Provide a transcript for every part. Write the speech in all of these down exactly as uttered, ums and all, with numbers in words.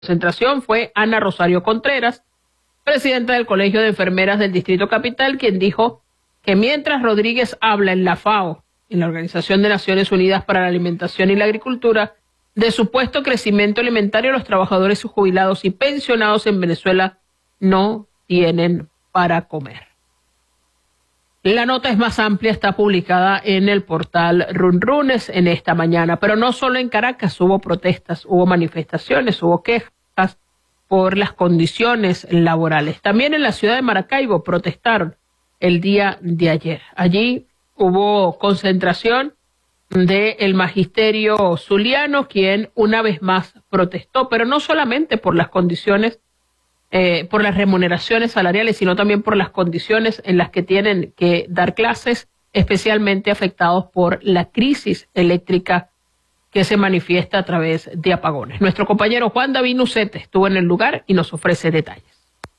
concentración fue Ana Rosario Contreras, presidenta del Colegio de Enfermeras del Distrito Capital, quien dijo que mientras Rodríguez habla en la FAO, en la Organización de Naciones Unidas para la Alimentación y la Agricultura, de supuesto crecimiento alimentario, los trabajadores jubilados y pensionados en Venezuela no tienen para comer. La nota es más amplia, está publicada en el portal Runrunes en esta mañana, pero no solo en Caracas hubo protestas, hubo manifestaciones, hubo quejas por las condiciones laborales. También en la ciudad de Maracaibo protestaron el día de ayer. Allí hubo concentración del magisterio zuliano, quien una vez más protestó, pero no solamente por las condiciones Eh, por las remuneraciones salariales, sino también por las condiciones en las que tienen que dar clases, especialmente afectados por la crisis eléctrica que se manifiesta a través de apagones. Nuestro compañero Juan David Nucete estuvo en el lugar y nos ofrece detalles.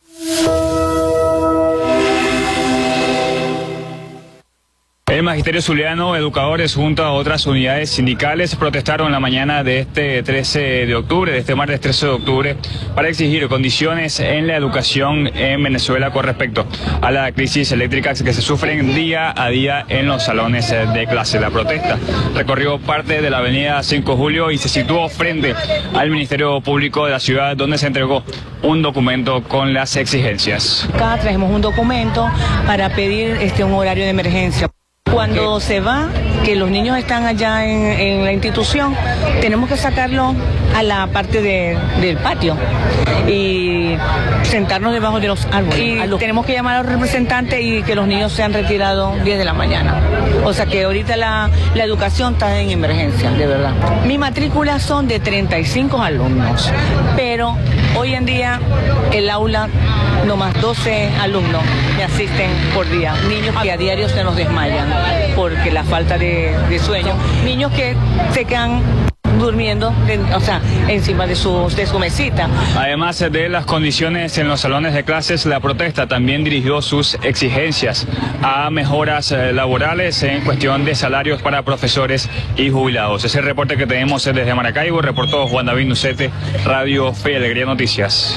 El magisterio zuliano, educadores junto a otras unidades sindicales protestaron la mañana de este trece de octubre, de este martes trece de octubre, para exigir condiciones en la educación en Venezuela con respecto a la crisis eléctrica que se sufren día a día en los salones de clase. La protesta recorrió parte de la avenida cinco de julio y se situó frente al Ministerio Público de la ciudad, donde se entregó un documento con las exigencias. Acá traemos un documento para pedir este un horario de emergencia. Cuando se va, que los niños están allá en, en la institución, tenemos que sacarlos a la parte de, del patio y sentarnos debajo de los árboles. Y los, tenemos que llamar a los representantes y que los niños sean retirados diez de la mañana. O sea que ahorita la, la educación está en emergencia, de verdad. Mi matrícula son de treinta y cinco alumnos, pero hoy en día el aula nomás doce alumnos me asisten por día, niños que a diario se nos desmayan porque la falta de, de sueño, niños que se quedan durmiendo, en, o sea, encima de su, de su mesita. Además de las condiciones en los salones de clases, la protesta también dirigió sus exigencias a mejoras laborales en cuestión de salarios para profesores y jubilados. Ese reporte que tenemos desde Maracaibo, reportó Juan David Nucete, Radio Fe y Alegría Noticias.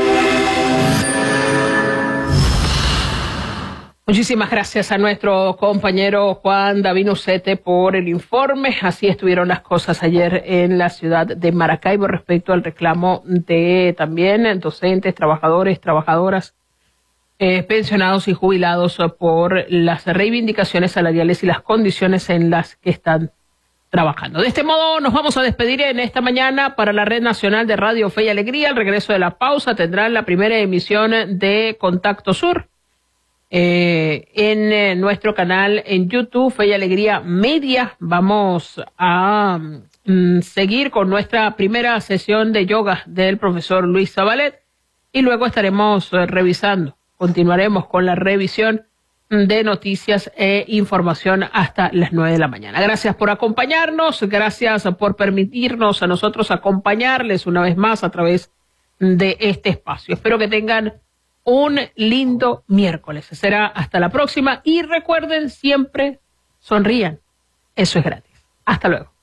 Muchísimas gracias a nuestro compañero Juan David Nucete por el informe. Así estuvieron las cosas ayer en la ciudad de Maracaibo respecto al reclamo de también docentes, trabajadores, trabajadoras, eh, pensionados y jubilados por las reivindicaciones salariales y las condiciones en las que están trabajando. De este modo nos vamos a despedir en esta mañana para la Red Nacional de Radio Fe y Alegría. Al regreso de la pausa tendrán la primera emisión de Contacto Sur. Eh, en eh, nuestro canal en YouTube, Fe y Alegría Media. Vamos a mm, seguir con nuestra primera sesión de yoga del profesor Luis Zabalet y luego estaremos eh, revisando, continuaremos con la revisión de noticias e información hasta las nueve de la mañana. Gracias por acompañarnos, gracias por permitirnos a nosotros acompañarles una vez más a través de este espacio. Espero que tengan un lindo miércoles. Será hasta la próxima y recuerden, siempre sonrían. Eso es gratis. Hasta luego.